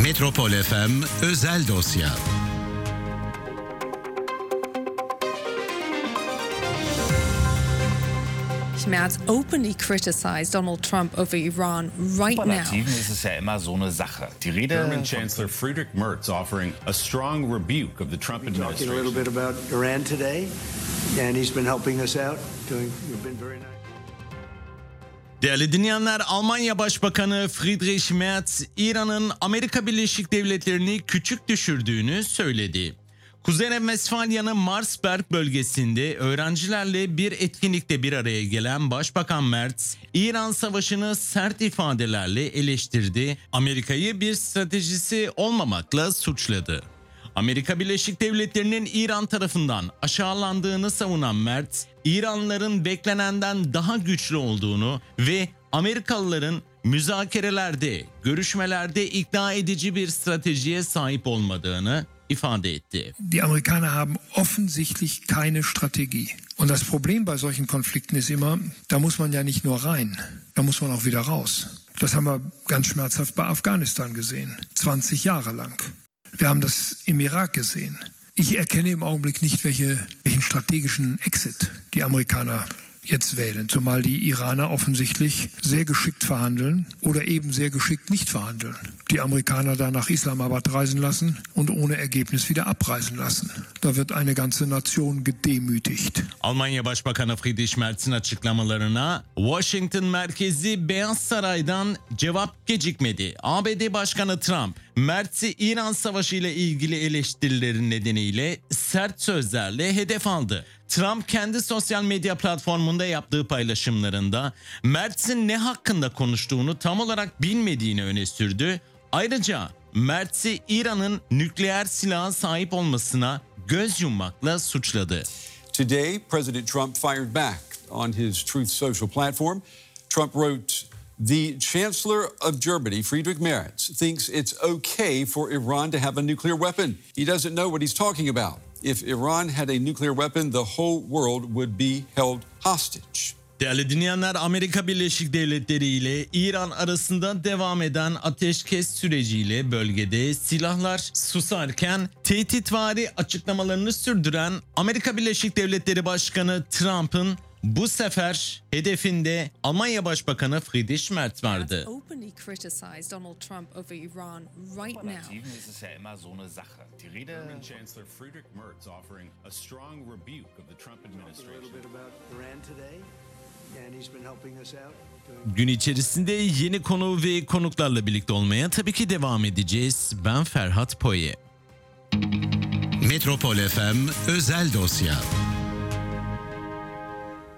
Metropol FM özel dosya. Merz openly criticized Donald Trump over Iran right now. Alternativen ist es ja immer so eine Sache. Die Rede German Chancellor Friedrich Merz offering a strong rebuke of the Trump Talking a administration. little bit about Iran today, and he's been helping us out. You've been very nice. Değerli dinleyenler, Almanya Başbakanı Friedrich Merz, İran'ın Amerika Birleşik Devletleri'ni küçük düşürdüğünü söyledi. Kuzey Renvestfalya'nın Marsberg bölgesinde öğrencilerle bir etkinlikte bir araya gelen Başbakan Merz, İran savaşını sert ifadelerle eleştirdi, Amerika'yı bir stratejisi olmamakla suçladı. Amerika Birleşik Devletleri'nin İran tarafından aşağılandığını savunan Merz, İranlıların beklenenden daha güçlü olduğunu ve Amerikalıların müzakerelerde, görüşmelerde ikna edici bir stratejiye sahip olmadığını ifade etti. Die Amerikaner haben offensichtlich keine Strategie. Und das Problem bei solchen Konflikten ist immer, da muss man ja nicht nur rein, da muss man auch wieder raus. Das haben wir ganz schmerzhaft bei Afghanistan gesehen, 20 Jahre lang. Wir haben das im Irak gesehen. Ich erkenne im Augenblick nicht, welchen strategischen Exit die Amerikaner jetzt wählen, zumal die Iraner offensichtlich sehr geschickt verhandeln oder eben sehr geschickt nicht verhandeln. Die Amerikaner da nach Islamabad reisen lassen und ohne Ergebnis wieder abreisen lassen. Da wird eine ganze Nation gedemütigt. Almanya Başbakanı Friedrich Merz'in açıklamalarına Washington merkezli Beyaz Saray'dan cevap gecikmedi. ABD Başkanı Trump, Merz'i İran Savaşı ile ilgili eleştirileri nedeniyle sert sözlerle hedef aldı. Trump kendi sosyal medya platformunda yaptığı paylaşımlarında Merz'in ne hakkında konuştuğunu tam olarak bilmediğini öne sürdü. Ayrıca Merz'i İran'ın nükleer silaha sahip olmasına göz yummakla suçladı. Today, President Trump fired back on his Truth Social platform. Trump wrote, "The Chancellor of Germany, Friedrich Merz, thinks it's okay for Iran to have a nuclear weapon. He doesn't know what he's talking about. If Iran had a nuclear weapon, the whole world would be held hostage." Değerli dinleyenler, Amerika Birleşik Devletleri ile İran arasında devam eden ateşkes süreciyle bölgede silahlar susarken tehditvari açıklamalarını sürdüren Amerika Birleşik Devletleri Başkanı Trump'ın bu sefer hedefinde Almanya Başbakanı Friedrich Merz vardı. Openly criticized Donald Trump over Iran right now. Alternativen ist es ja immer so eine Sache. Die Rede German Chancellor Friedrich Merz offering a strong rebuke of the Trump A little administration. bit about Iran today, and he's been helping us out. Gün içerisinde yeni konu ve konuklarla birlikte olmaya tabii ki devam edeceğiz. Ben Ferhat Poye. Metropol FM özel dosya.